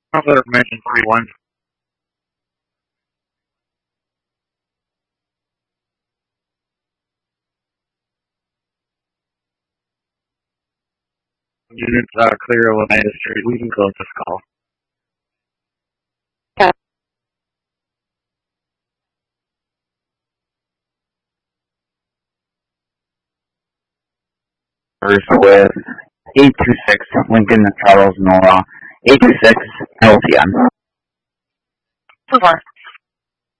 Another mention 31. Units clear Oneida Street. We can close this call. First with 826 Lincoln Charles Nora 826 LTN. So far.